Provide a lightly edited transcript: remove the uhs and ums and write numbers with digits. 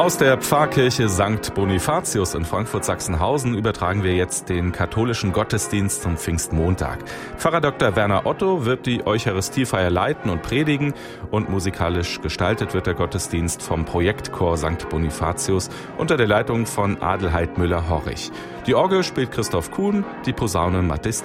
Aus der Pfarrkirche St. Bonifatius in Frankfurt-Sachsenhausen übertragen wir jetzt den katholischen Gottesdienst zum Pfingstmontag. Pfarrer Dr. Werner Otto wird die Eucharistiefeier leiten und predigen und musikalisch gestaltet wird der Gottesdienst vom Projektchor St. Bonifatius unter der Leitung von Adelheid Müller-Horrich. Die Orgel spielt Christoph Kuhn, die Posaune Mathis